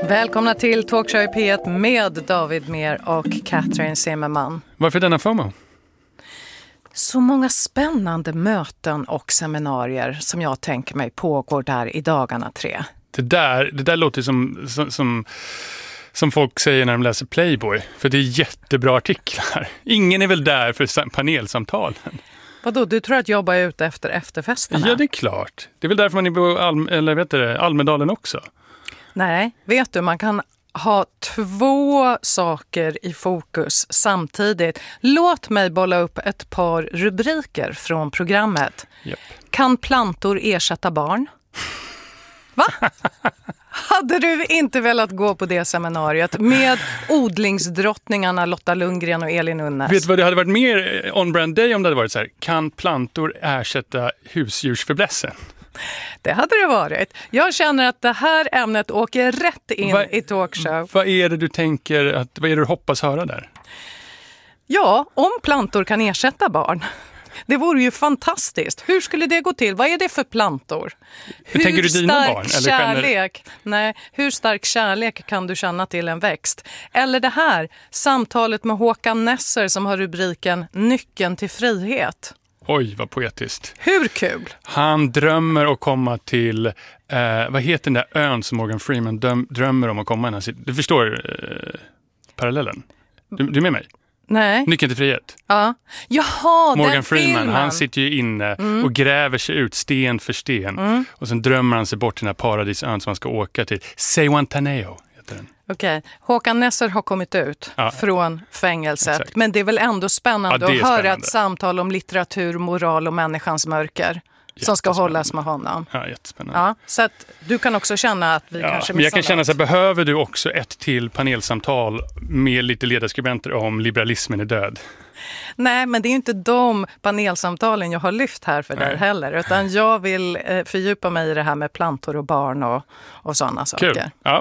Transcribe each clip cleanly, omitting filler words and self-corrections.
Välkomna till Talkshow i P1 med David Mer och Catherine Zimmerman. Varför denna FOMO? Så många spännande möten och seminarier som jag tänker mig pågår där i dagarna 3. Det där låter som folk säger när de läser Playboy. För det är jättebra artiklar. Ingen är väl där för panelsamtalen. Vadå, du tror att jag bara är ute efter efterfesterna? Ja, det är klart. Det är väl därför man är på Almedalen också. Nej, vet du, man kan ha 2 saker i fokus samtidigt. Låt mig bolla upp ett par rubriker från programmet. Yep. Kan plantor ersätta barn? Va? Hade du inte velat gå på det seminariet med odlingsdrottningarna Lotta Lundgren och Elin Unnes? Vet du vad, det hade varit mer on-brand day om det hade varit så här. Kan plantor ersätta husdjursfäblessen? Det hade det varit. Jag känner att det här ämnet åker rätt in i talkshow. Vad är det du tänker, vad är det du hoppas höra där? Ja, om plantor kan ersätta barn. Det vore ju fantastiskt. Hur skulle det gå till? Vad är det för plantor? Hur tänker du dina barn? Eller kärlek? Nej, hur stark kärlek kan du känna till en växt? Eller det här, samtalet med Håkan Nesser som har rubriken Nyckeln till frihet. Oj, vad poetiskt. Hur kul? Han drömmer att komma till, vad heter den där ön som Morgan Freeman drömmer om att komma. Du förstår parallellen? Du är med mig? Nej. Nyckeln till frihet. Ja. Jaha, Morgan den Freeman, filmen. han sitter ju inne och gräver sig ut sten för sten. Och sen drömmer han sig bort till den här paradisön som han ska åka till. Seiwantaneo heter den. Okej, Håkan Nesser har kommit ut från fängelset. Exakt. Men det är väl ändå spännande att höra spännande. ett samtal om litteratur, moral och människans mörker som ska hållas med honom. Ja, jättespännande. Ja, så att du kan också känna att vi kanske men jag kan missar känna något. så här, behöver du också ett till panelsamtal med lite ledarskribenter om liberalismen är död? Nej, men det är ju inte de panelsamtalen jag har lyft här för dig heller. Utan jag vill fördjupa mig i det här med plantor och barn och sådana saker. Kul, ja.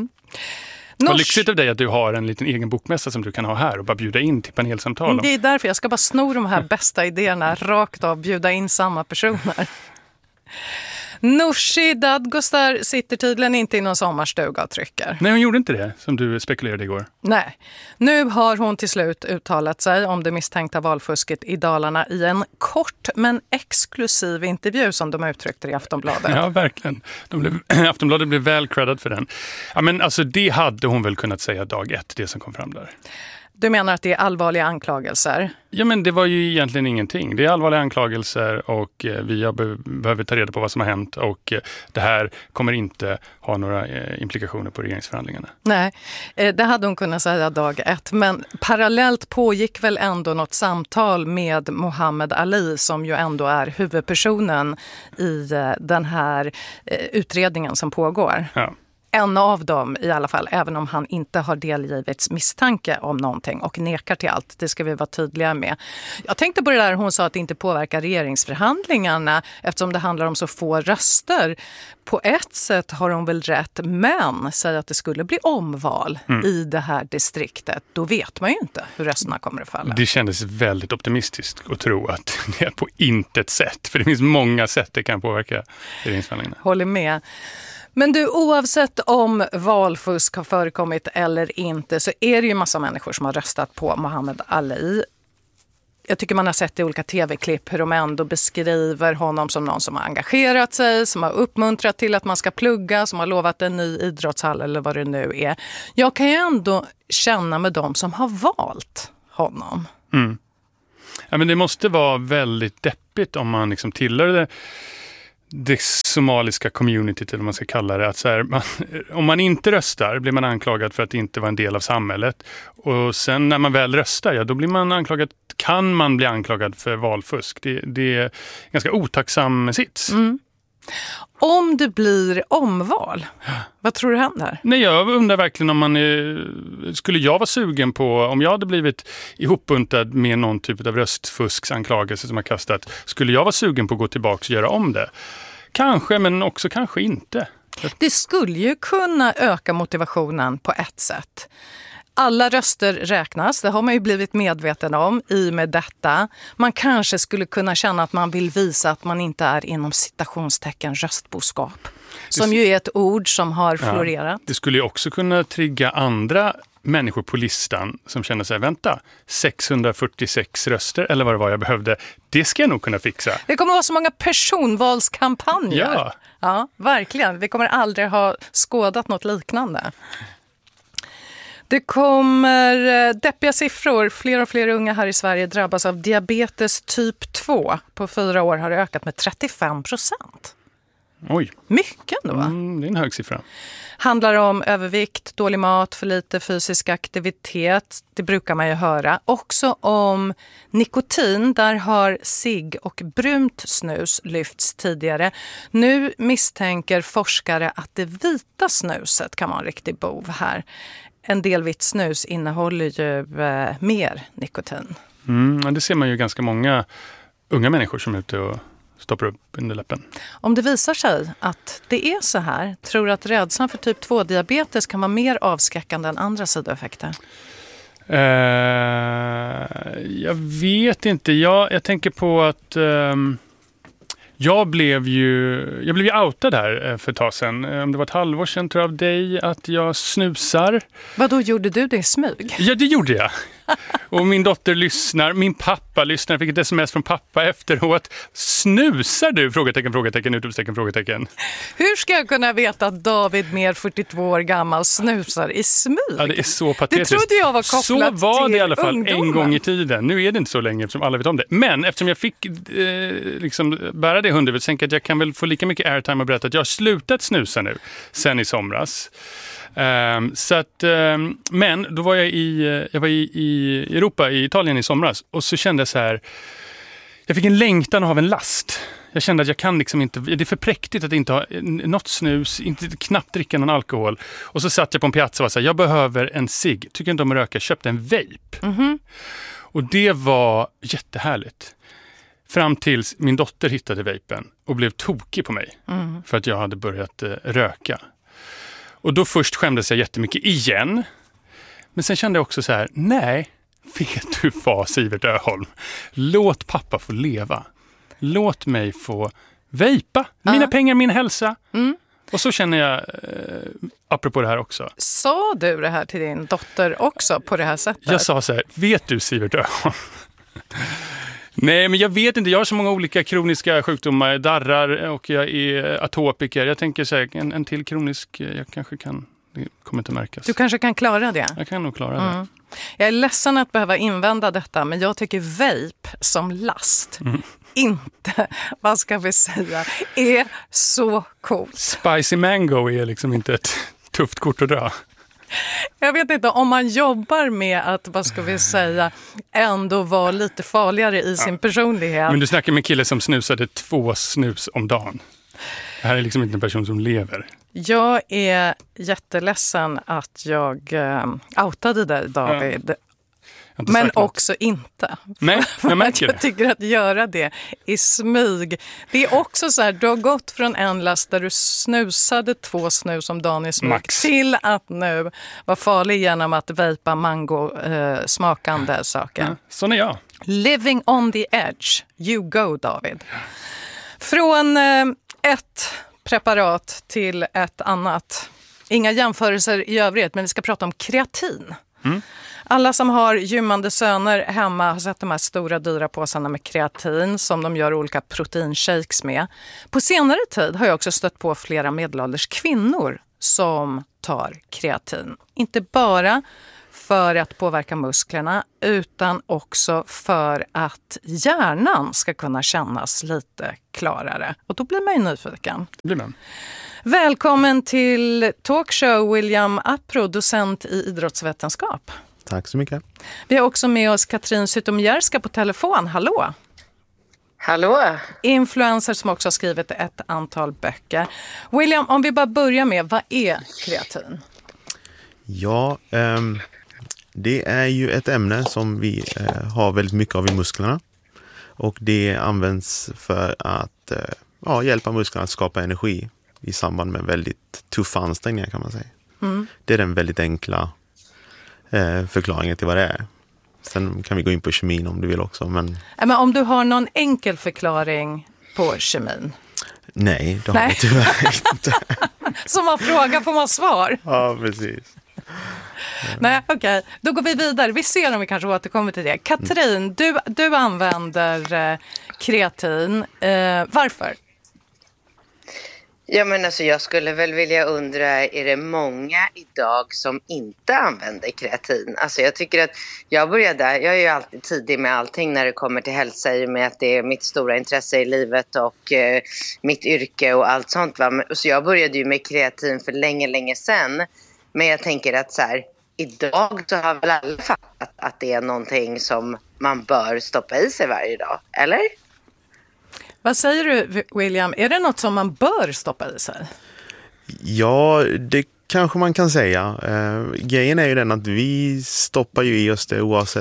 Vad lyxigt av dig att du har en liten egen bokmässa som du kan ha här och bara bjuda in till panelsamtal. Det är därför jag ska bara sno de här bästa idéerna rakt av, bjuda in samma personer. Nooshi Dadgostar sitter tydligen inte i någon sommarstuga och trycker. Nej, hon gjorde inte det som du spekulerade igår. Nej. Nu har hon till slut uttalat sig om det misstänkta valfusket i Dalarna i en kort men exklusiv intervju som de uttryckte i Aftonbladet. Ja, verkligen. Aftonbladet blev väl creddat för den. Ja, men alltså det hade hon väl kunnat säga dag 1, det som kom fram där. Du menar att det är allvarliga anklagelser? Ja, men det var ju egentligen ingenting. Det är allvarliga anklagelser och vi behöver ta reda på vad som har hänt och det här kommer inte ha några implikationer på regeringsförhandlingarna. Nej, det hade hon kunnat säga dag 1. Men parallellt pågick väl ändå något samtal med Mohammed Ali som ju ändå är huvudpersonen i den här utredningen som pågår. Ja. En av dem i alla fall, även om han inte har delgivits misstanke om någonting och nekar till allt. Det ska vi vara tydliga med. Jag tänkte på det där hon sa att det inte påverkar regeringsförhandlingarna eftersom det handlar om så få röster. På ett sätt har hon väl rätt, men säger att det skulle bli omval i det här distriktet. Då vet man ju inte hur rösterna kommer att falla. Det kändes väldigt optimistiskt att tro att det är på intet sätt. För det finns många sätt det kan påverka regeringsförhandlingarna. Håller med. Men du, oavsett om valfusk har förekommit eller inte så är det ju massa människor som har röstat på Mohammed Ali. Jag tycker man har sett i olika tv-klipp hur de ändå beskriver honom som någon som har engagerat sig, som har uppmuntrat till att man ska plugga, som har lovat en ny idrottshall eller vad det nu är. Jag kan ju ändå känna med dem som har valt honom. Mm. Ja, men det måste vara väldigt deppigt om man liksom tillhör det somaliska communityt eller vad man ska kalla det. Att så här, om man inte röstar blir man anklagad för att inte vara en del av samhället. Och sen när man väl röstar, då blir man anklagad, kan man bli anklagad för valfusk. Det är en ganska otacksam sits. Mm. Om det blir omval, vad tror du händer? Nej, jag undrar verkligen om skulle jag vara sugen på, om jag hade blivit ihopbuntad med någon typ av röstfusksanklagelse som har kastat, skulle jag vara sugen på att gå tillbaka och göra om det? Kanske, men också kanske inte. Det skulle ju kunna öka motivationen på ett sätt. Alla röster räknas, det har man ju blivit medveten om i med detta. Man kanske skulle kunna känna att man vill visa att man inte är inom citationstecken röstboskap. som ju är ett ord som har florerat. Ja, det skulle ju också kunna trigga andra människor på listan som känner sig, vänta, 646 röster eller vad det var jag behövde, det ska jag nog kunna fixa. Det kommer vara så många personvalskampanjer. Ja. Ja, verkligen. Vi kommer aldrig ha skådat något liknande. Det kommer deppiga siffror. Fler och fler unga här i Sverige drabbas av diabetes typ 2. På 4 år har det ökat med 35%. Oj. Mycket då. Det är en hög siffra. Handlar om övervikt, dålig mat, för lite fysisk aktivitet. Det brukar man ju höra. Också om nikotin. Där har cigg och brunt snus lyfts tidigare. Nu misstänker forskare att det vita snuset kan vara en riktig bov här. En del vitt snus innehåller ju mer nikotin. Det ser man ju ganska många unga människor som är ute och stoppar upp under läppen. Om det visar sig att det är så här, tror du att rädslan för typ 2-diabetes kan vara mer avskräckande än andra sidoeffekter? Jag vet inte. Jag tänker på att jag blev ju outad här för ett tag sedan. Om det var ett halvår sedan tror jag av dig att jag snusar. Vad då gjorde du det i smyg? Ja, det gjorde jag. Och min dotter lyssnar, min pappa lyssnar. Jag fick ett sms från pappa efteråt. Snusar du? Frågetecken, utropstecken. Hur ska jag kunna veta att David, mer 42 år gammal, snusar i smyg? Ja, det är så patetiskt. Det trodde jag var kopplat till ungdomen. Så var det i alla fall en gång i tiden. Nu är det inte så länge eftersom alla vet om det. Men eftersom jag fick bära det hundhuvudet så tänker jag att jag kan väl få lika mycket airtime och berätta att jag har slutat snusa nu sen i somras. Men då var jag i Europa, i Italien i somras och så kände jag så här, jag fick en längtan av en last. Jag kände att jag kan liksom inte, det är för präktigt att inte ha något snus, inte knappt dricka någon alkohol. Och så satt jag på en piazza och var så här, jag behöver en cigg. Tycker inte om att röka, köpte en vape. Mm-hmm. Och det var jättehärligt. Fram tills min dotter hittade vapen och blev tokig på mig för att jag hade börjat röka. Och då först skämdes jag jättemycket igen. Men sen kände jag också så här, nej, vet du vad Sivert Öholm? Låt pappa få leva. Låt mig få vejpa. Mina pengar, min hälsa. Och så känner jag, apropå det här också. Sa du det här till din dotter också på det här sättet? Jag sa så här, vet du Sivert Öholm? Nej, men jag vet inte. Jag har så många olika kroniska sjukdomar. Jag darrar och jag är atopiker. Jag tänker så här, en till kronisk, jag kanske kan, det kommer inte märkas. Du kanske kan klara det? Jag kan nog klara det. Jag är ledsen att behöva invända detta, men jag tycker vape som last inte, vad ska vi säga, är så coolt. Spicy mango är liksom inte ett tufft kort att dra. Jag vet inte, om man jobbar med att, vad ska vi säga, ändå vara lite farligare i sin personlighet. Men du snackar med en kille som snusade 2 snus om dagen. Det här är liksom inte en person som lever. Jag är jätteledsen att jag outade dig, David. Men också inte. Nej, jag märker det. Jag tycker att göra det i smyg. Det är också så här, du har gått från en last där du snusade 2 snus om dagen i smyg Max. Till att nu vara farlig genom att vejpa mango-smakande saker. Ja, sån är jag. Living on the edge. You go, David. Från ett preparat till ett annat. Inga jämförelser i övrigt, men vi ska prata om kreatin. Alla som har gymmande söner hemma har sett de här stora dyra påsarna med kreatin som de gör olika proteinshakes med. På senare tid har jag också stött på flera medelålders kvinnor som tar kreatin. Inte bara för att påverka musklerna utan också för att hjärnan ska kunna kännas lite klarare. Och då blir man ju nyfiken. Det blir man. Välkommen till Talkshow William Apro, docent i idrottsvetenskap. Tack så mycket. Vi har också med oss Katrin Zytomierska på telefon. Hallå! Hallå! Influencer som också har skrivit ett antal böcker. William, om vi bara börjar med, vad är kreatin? Ja, det är ju ett ämne som vi har väldigt mycket av i musklerna. Och det används för att hjälpa musklerna att skapa energi i samband med väldigt tuffa ansträngningar kan man säga. Det är den väldigt enkla förklaringen till vad det är. Sen kan vi gå in på kemin om du vill också. Men om du har någon enkel förklaring på kemin? Nej, det har vi tyvärr inte. Som man frågar får man svar. Ja, precis. Nej, okej. Då går vi vidare. Vi ser om vi kanske återkommer till det. Katrin, du använder kreatin. Varför? Ja, men alltså jag skulle väl vilja undra, är det många idag som inte använder kreatin? Alltså jag tycker att jag började där, jag är ju alltid tidig med allting när det kommer till hälsa, i och med att det är mitt stora intresse i livet och mitt yrke och allt sånt. Va? Så jag började ju med kreatin för länge sedan. Men jag tänker att så här, idag så har väl alla fattat att det är någonting som man bör stoppa i sig varje dag, eller? Vad säger du, William? Är det något som man bör stoppa i sig? Ja, det kanske man kan säga. Grejen är ju den att vi stoppar ju i oss det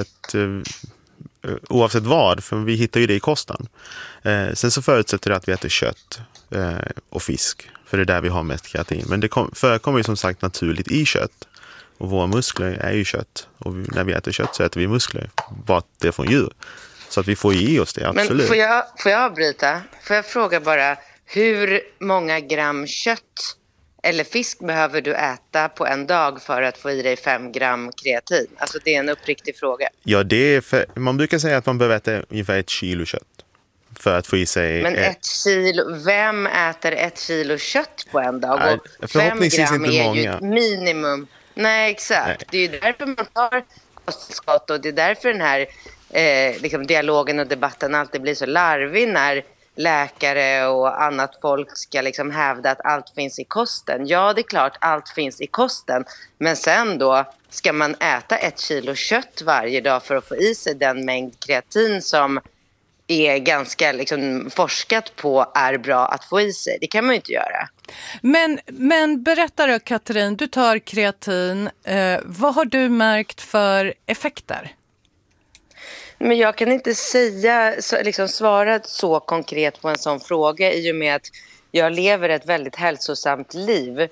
oavsett vad, för vi hittar ju det i kosten. Sen så förutsätter det att vi äter kött och fisk, för det är där vi har mest kreatin. Men det förekommer ju som sagt naturligt i kött. Och våra muskler är ju kött. Och när vi äter kött så äter vi muskler. Bara det från djur. Så att vi får i oss det, absolut. Men får jag avbryta? Får jag fråga bara, hur många gram kött eller fisk behöver du äta på en dag för att få i dig 5 gram kreatin? Alltså det är en uppriktig fråga. Ja, man brukar säga att man behöver äta ungefär 1 kilo kött för att få i sig... Men 1 kilo, vem äter 1 kilo kött på en dag? Nej, och 5 gram inte är många. ju ett minimum. Nej, exakt. Nej. Det är ju därför man tar kosttillskott, och det är därför den här liksom dialogen och debatten alltid blir så larvig när läkare och annat folk ska liksom hävda att allt finns i kosten. Ja, det är klart, allt finns i kosten. Men sen då ska man äta 1 kilo kött varje dag för att få i sig den mängd kreatin som är ganska liksom forskat på är bra att få i sig. Det kan man ju inte göra. Men berätta då, Katrin, du tar kreatin. Vad har du märkt för effekter? Men jag kan inte säga, svara så konkret på en sån fråga, i och med att jag lever ett väldigt hälsosamt liv.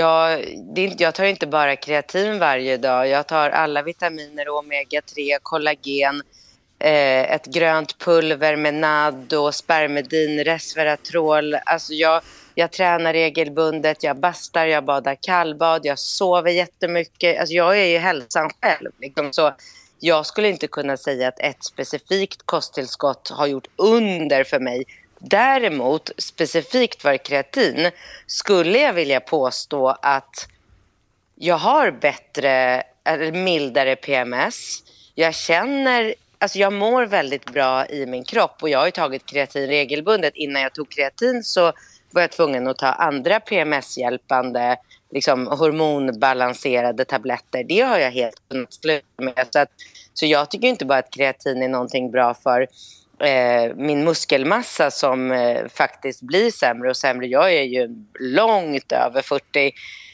Jag tar inte bara kreatin varje dag. Jag tar alla vitaminer, omega-3, kollagen, ett grönt pulver med NAD och spermidin, resveratrol. Alltså jag tränar regelbundet, jag bastar, jag badar kallbad, jag sover jättemycket. Alltså jag är ju hälsan själv. Liksom. Så jag skulle inte kunna säga att ett specifikt kosttillskott har gjort under för mig. Däremot, specifikt för kreatin, skulle jag vilja påstå att jag har bättre eller mildare PMS. Jag mår väldigt bra i min kropp, och jag har ju tagit kreatin regelbundet. Innan jag tog kreatin så var jag tvungen att ta andra PMS-hjälpande, liksom hormonbalanserade tabletter. Det har jag helt kunnat sluta med. Så jag tycker inte bara att kreatin är någonting bra för min muskelmassa, som faktiskt blir sämre och sämre. Jag är ju långt över 40.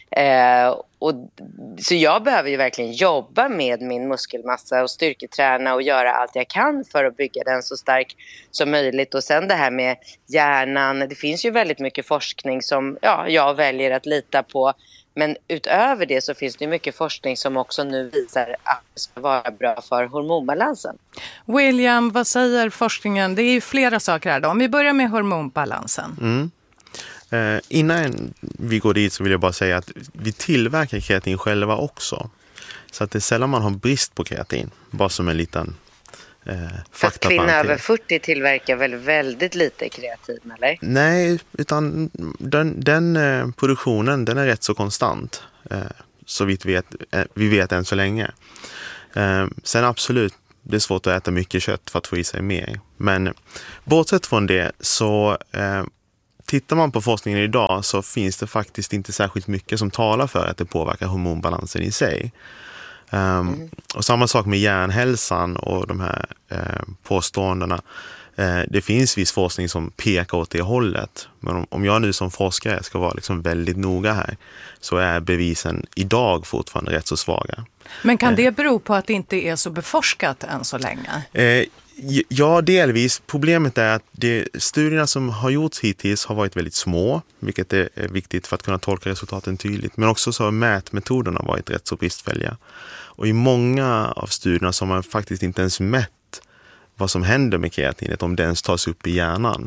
Så jag behöver ju verkligen jobba med min muskelmassa och styrketräna och göra allt jag kan för att bygga den så stark som möjligt. Och sen det här med hjärnan, det finns ju väldigt mycket forskning som jag väljer att lita på. Men utöver det så finns det mycket forskning som också nu visar att det ska vara bra för hormonbalansen. William, vad säger forskningen? Det är ju flera saker här då. Om vi börjar med hormonbalansen. Innan vi går dit så vill jag bara säga att vi tillverkar kreatin själva också. Så att det är sällan man har brist på kreatin. Bara som en liten fakta. Kvinnor över 40 tillverkar väl väldigt lite kreatin, eller? Nej, utan den produktionen, den är rätt så konstant. Så vi vet än så länge. Sen absolut, det är svårt att äta mycket kött för att få i sig mer. Men bortsett från det så... Tittar man på forskningen idag så finns det faktiskt inte särskilt mycket som talar för att det påverkar hormonbalansen i sig. Och samma sak med hjärnhälsan och de här påståendena. Det finns viss forskning som pekar åt det hållet. Men om jag nu som forskare ska vara liksom väldigt noga här, så är bevisen idag fortfarande rätt så svaga. Men kan det bero på att det inte är så beforskat än så länge? Ja, delvis. Problemet är att studierna som har gjorts hittills har varit väldigt små, vilket är viktigt för att kunna tolka resultaten tydligt. Men också så har mätmetoderna varit rätt så bristfälliga. Och i många av studierna så har man faktiskt inte ens mätt vad som händer med kreatinet, om det ens tas upp i hjärnan.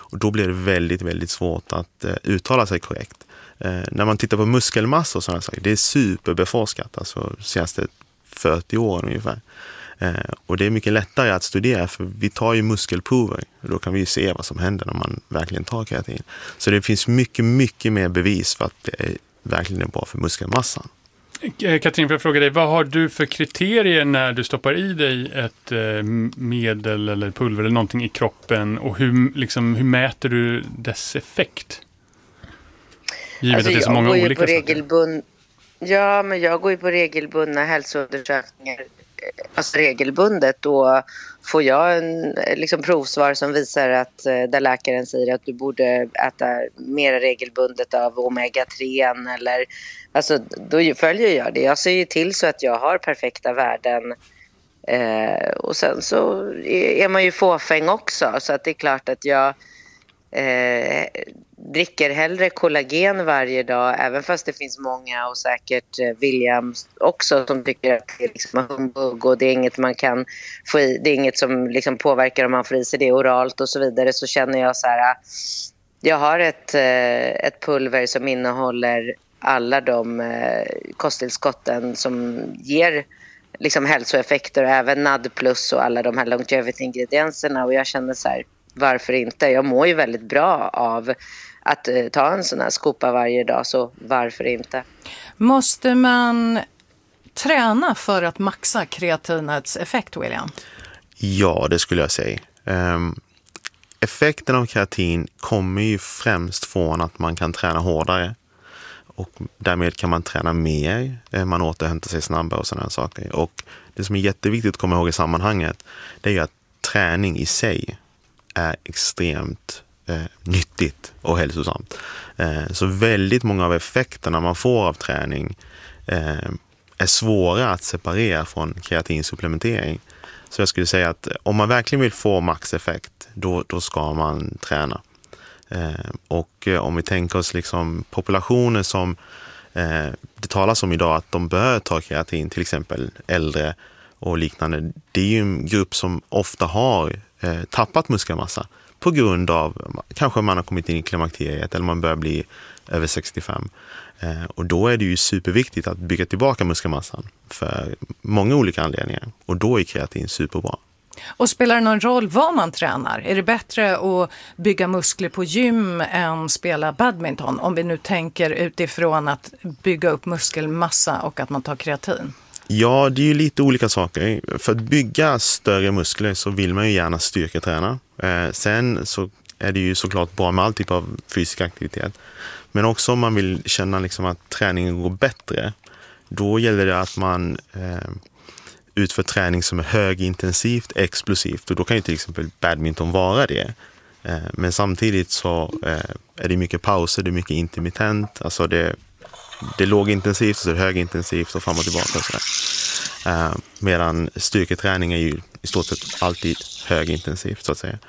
Och då blir det väldigt, väldigt svårt att uttala sig korrekt. När man tittar på muskelmassa och sådana saker, det är superbeforskat, alltså de senaste 40 åren ungefär. Och det är mycket lättare att studera, för vi tar ju muskelprover och då kan vi ju se vad som händer när man verkligen tar kreatin. Så det finns mycket, mycket mer bevis för att det är verkligen bra för muskelmassan. Katrin, får jag fråga dig, vad har du för kriterier när du stoppar i dig ett medel eller pulver eller någonting i kroppen, och hur mäter du dess effekt? Givet att det är så många olika saker. Ja, men jag går ju på regelbundna hälsoundersökningar, alltså regelbundet. Då får jag en provsvar som visar att där läkaren säger att du borde äta mer regelbundet av omega-3 eller, alltså då följer jag det. Jag ser ju till så att jag har perfekta värden, och sen så är man ju fåfäng också, så att det är klart att jag dricker hellre kollagen varje dag, även fast det finns många, och säkert William också, som tycker att det är liksom humbug och det är inget man kan få i, det är inget som liksom påverkar om man får i sig det oralt och så vidare. Så känner jag så här, jag har ett pulver som innehåller alla de kosttillskotten som ger liksom hälsoeffekter, och även NAD+ och alla de här longevity-ingredienserna, och jag känner så här, varför inte? Jag mår ju väldigt bra av att ta en sån här skopa varje dag, så varför inte? Måste man träna för att maxa kreatinets effekt, William? Ja, det skulle jag säga. Effekten av kreatin kommer ju främst från att man kan träna hårdare. Och därmed kan man träna mer, man återhämtar sig snabbare och sådana saker. Och det som är jätteviktigt att komma ihåg i sammanhanget, det är ju att träning i sig är extremt nyttigt och hälsosamt. Så väldigt många av effekterna man får av träning är svåra att separera från kreatinsupplementering. Så jag skulle säga att om man verkligen vill få maxeffekt, då ska man träna. Och om vi tänker oss liksom populationer som det talas om idag att de bör ta kreatin, till exempel äldre och liknande, det är ju en grupp som ofta har tappat muskelmassa på grund av, kanske man har kommit in i klimakteriet eller man börjar bli över 65. Och då är det ju superviktigt att bygga tillbaka muskelmassan för många olika anledningar, och då är kreatin superbra. Och spelar det någon roll vad man tränar? Är det bättre att bygga muskler på gym än spela badminton? Om vi nu tänker utifrån att bygga upp muskelmassa och att man tar kreatin. Ja, det är ju lite olika saker. För att bygga större muskler så vill man ju gärna styrketräna. Sen så är det ju såklart bra med all typ av fysisk aktivitet. Men också om man vill känna liksom att träningen går bättre, då gäller det att man utför träning som är högintensivt, explosivt. Och då kan ju till exempel badminton vara det. Men samtidigt så är det mycket pauser, det är mycket intermittent. Alltså det är lågintensivt och så är det högintensivt och fram och tillbaka. Och sådär. Medan styrketräning är ju i stort sett alltid högintensivt, så att säga.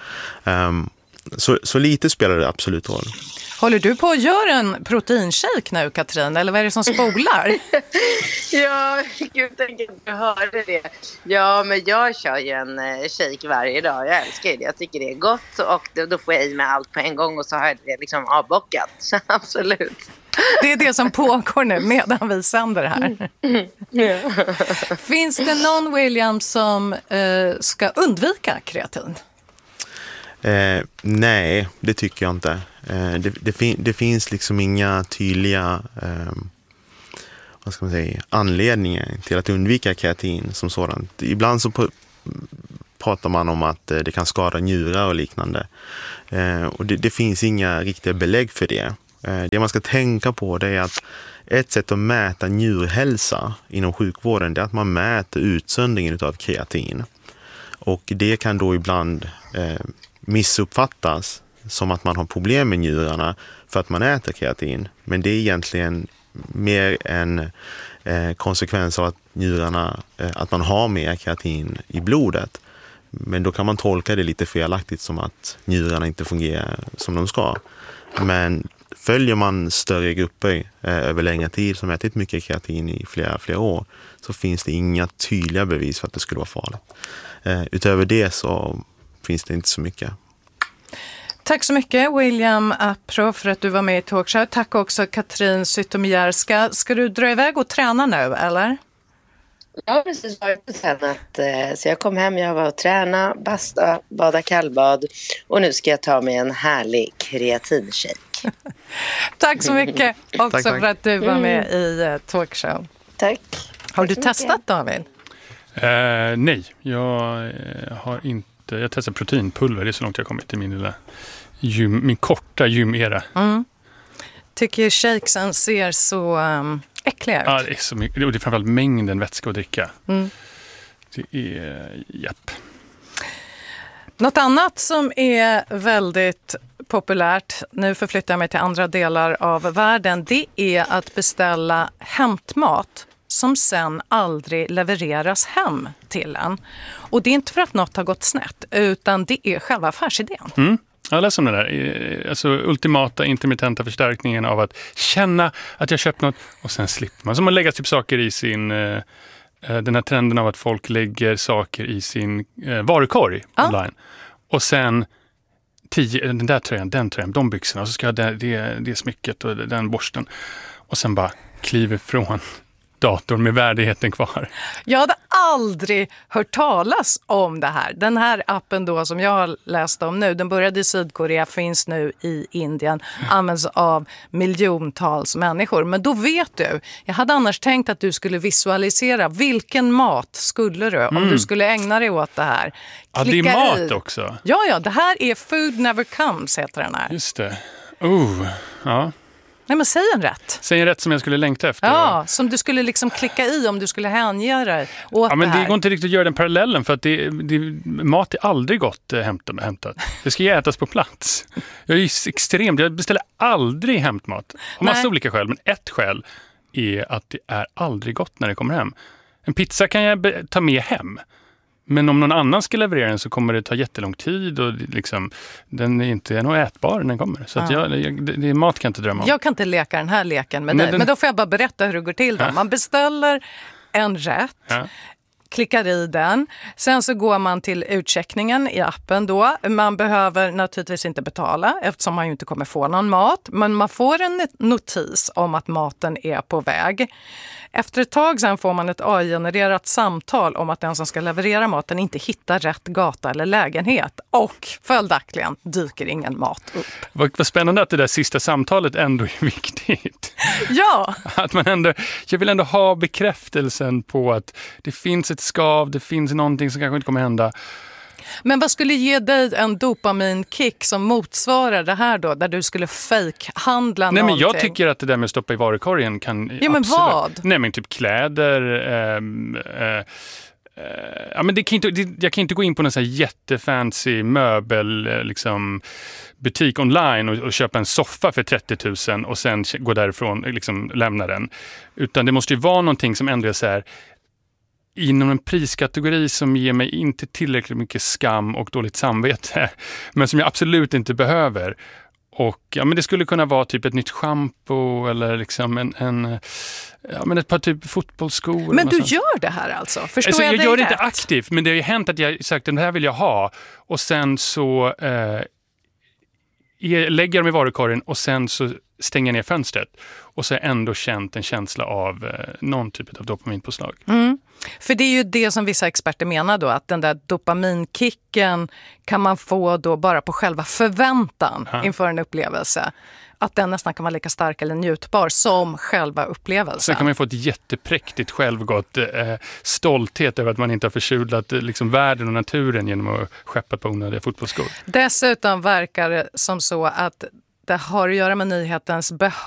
Så lite spelar det absolut roll. Håller du på att göra en proteinshake nu, Katrin? Eller vad är det som spolar? Ja, gud, tänk att du hörde det. Ja, men jag kör ju en shake varje dag. Jag älskar det. Jag tycker det är gott. Och då får jag i mig allt på en gång och så har jag det liksom avbockat. Så absolut. Det är det som pågår nu medan vi sänder här. Ja. Finns det någon, William, som ska undvika kreatin? Nej, det tycker jag inte. Det finns liksom inga tydliga vad ska man säga, anledningar till att undvika kreatin som sådant. Ibland så pratar man om att det kan skada njurar och liknande. Och det finns inga riktiga belägg för det. Det man ska tänka på, det är att ett sätt att mäta njurhälsa inom sjukvården, det är att man mäter utsöndringen av kreatin. Och det kan då ibland missuppfattas som att man har problem med njurarna för att man äter kreatin. Men det är egentligen mer en konsekvens av att njurarna, att man har mer kreatin i blodet. Men då kan man tolka det lite felaktigt som att njurarna inte fungerar som de ska. Men följer man större grupper över längre tid som ätit mycket kreatin i flera år, så finns det inga tydliga bevis för att det skulle vara farligt. Utöver det så finns det inte så mycket. Tack så mycket William Apro för att du var med i Talkshow. Tack också Katrin Zytomierska. Ska du dra iväg och träna nu, eller? Jag har precis varit på tränat, så jag kom hem, jag var och träna, basta, bada kallbad och nu ska jag ta mig en härlig kreatinshake. Tack så mycket också tack. för att du var med i Talkshow. Tack. Har du Tack så testat mycket. David? Nej, jag har inte. Jag testar proteinpulver, det är så långt jag har kommit i min korta gymera. Tycker shakesen ser så äckliga ut. Ja, det är så mycket, och det är framförallt mängden vätska att dricka. Det är, japp. Något annat som är väldigt populärt, nu förflyttar jag mig till andra delar av världen, det är att beställa hämtmat som sen aldrig levereras hem till en. Och det är inte för att något har gått snett, utan det är själva affärsidén. Jag läser om det där. Alltså ultimata intermittenta förstärkningen av att känna att jag köpt något och sen slipper man. Som att lägga typ saker i sin... den här trenden av att folk lägger saker i sin varukorg online. Och sen 10, den där tröjan, den tröjan, de byxorna. Och så ska jag det smycket och den borsten. Och sen bara kliver från datorn med värdigheten kvar. Jag hade aldrig hört talas om det här. Den här appen då som jag har läst om nu, den började i Sydkorea, finns nu i Indien, används av miljontals människor. Men då vet du, jag hade annars tänkt att du skulle visualisera vilken mat skulle du om du skulle ägna dig åt det här. Ja, det är mat också. Ja, det här är Food Never Comes heter den här. Just det. Ja. Nej, men säg en rätt. Säg en rätt som jag skulle längta efter. Ja, som du skulle liksom klicka i om du skulle hänge dig åt men det här. det går inte riktigt att göra den parallellen för att mat är aldrig gott hämtat. Det ska ju ätas på plats. Jag är ju extremt, jag beställer aldrig hämtmat. Av massa olika skäl, men ett skäl är att det är aldrig gott när det kommer hem. En pizza kan jag ta med hem. Men om någon annan ska leverera den så kommer det ta jättelång tid och liksom, den är inte nog ätbar när den kommer. Så att det är mat kan jag inte drömma om. Jag kan inte leka den här leken med dig, men då får jag bara berätta hur det går till. Då. Man beställer en rätt, klickar i den. Sen så går man till utcheckningen i appen då. Man behöver naturligtvis inte betala eftersom man ju inte kommer få någon mat. Men man får en notis om att maten är på väg. Efter ett tag sen får man ett AI-genererat samtal om att den som ska leverera maten inte hittar rätt gata eller lägenhet. Och följaktligen dyker ingen mat upp. Vad spännande att det där sista samtalet ändå är viktigt. Ja! Att man ändå, jag vill ändå ha bekräftelsen på att det finns ett skav, det finns någonting som kanske inte kommer hända. Men vad skulle ge dig en dopaminkick som motsvarar det här då, där du skulle fake-handla någonting? Nej, men jag tycker att det där med att stoppa i varukorgen kan... Ja, men absolut. vad? Nej, men typ kläder... men jag kan inte gå in på någon så här jättefancy möbel liksom, butik online och köpa en soffa för 30 000 och sen gå därifrån liksom lämna den. Utan det måste ju vara någonting som ändå är så här inom en priskategori som ger mig inte tillräckligt mycket skam och dåligt samvete, men som jag absolut inte behöver. Och men det skulle kunna vara typ ett nytt shampoo eller liksom ett par typ fotbollsskor. Men du gör det här alltså? Förstår alltså, jag dig gör det rätt? inte aktivt, men det har ju hänt att jag sagt den här vill jag ha och sen så lägger dem i varukorgen och sen så stänger jag ner fönstret och så har jag ändå känt en känsla av någon typ av dopaminpåslag. För det är ju det som vissa experter menar då, att den där dopaminkicken kan man få då bara på själva förväntan inför en upplevelse. Att den nästan kan vara lika stark eller njutbar som själva upplevelsen. Sen kan man få ett jättepräktigt självgott stolthet över att man inte har försudlat liksom världen och naturen genom att skeppa på onödiga fotbollsskor. Dessutom verkar det som så att det har att göra med nyhetens